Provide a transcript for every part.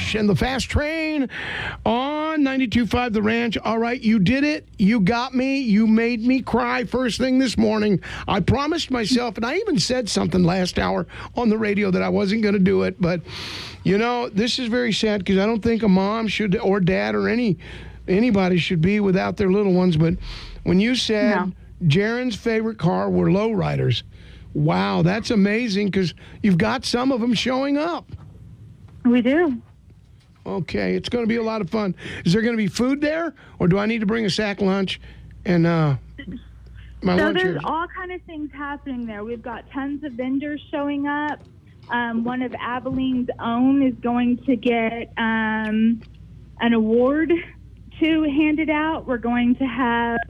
Rush and the Fast Train on 92.5 The Ranch. All right, you did it. You got me. You made me cry first thing this morning. I promised myself, and I even said something last hour on the radio that I wasn't going to do it. But, this is very sad because I don't think a mom should, or dad, or anybody should be without their little ones. But when you said Jaren's favorite car were lowriders, wow, that's amazing because you've got some of them showing up. We do. Okay, it's going to be a lot of fun. Is there going to be food there, or do I need to bring a sack lunch and my lunch? So there's all kind of things happening there. We've got tons of vendors showing up. One of Abilene's own is going to get an award handed out. We're going to have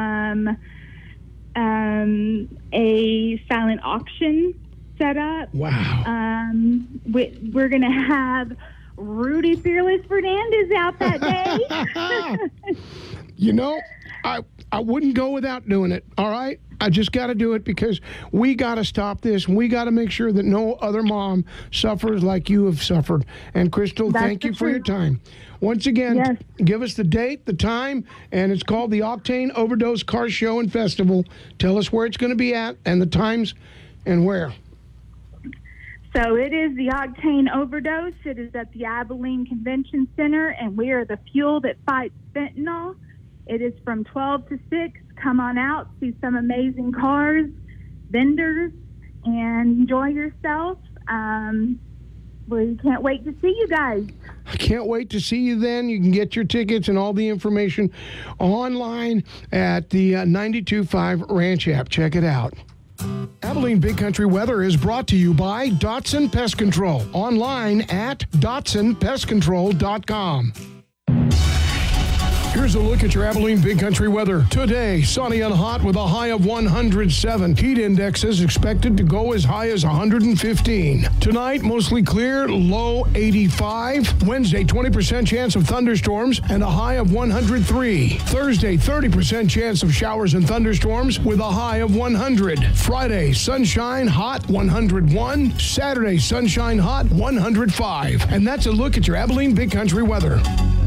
a silent auction set up. Wow. We're going to have Rudy Fearless Fernandez out that day. I wouldn't go without doing it, all right? I just got to do it because we got to stop this. We got to make sure that no other mom suffers like you have suffered. And, Crystal, thank you for your time. Once again, give us the date, the time, and it's called the Octane Overdose Car Show and Festival. Tell us where it's going to be at and the times and where. So it is the Octane Overdose. It is at the Abilene Convention Center, and we are the fuel that fights fentanyl. It is from 12 to 6. Come on out, see some amazing cars, vendors, and enjoy yourself. We can't wait to see you guys. I can't wait to see you then. You can get your tickets and all the information online at the 92.5 Ranch app. Check it out. Abilene Big Country Weather is brought to you by Dotson Pest Control. Online at DotsonPestControl.com. Here's a look at your Abilene Big Country weather. Today, sunny and hot with a high of 107. Heat index is expected to go as high as 115. Tonight, mostly clear, low 85. Wednesday, 20% chance of thunderstorms and a high of 103. Thursday, 30% chance of showers and thunderstorms with a high of 100. Friday, sunshine, hot, 101. Saturday, sunshine, hot, 105. And that's a look at your Abilene Big Country weather.